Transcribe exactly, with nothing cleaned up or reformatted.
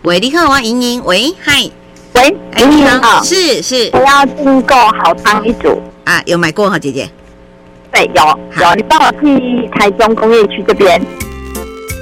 喂，你好，我莹莹。喂，嗨， 喂，莹莹好， 是是， 我要订购好汤一组啊，有买过哈，姐姐。 对，有有，你帮我去台中工业区这边。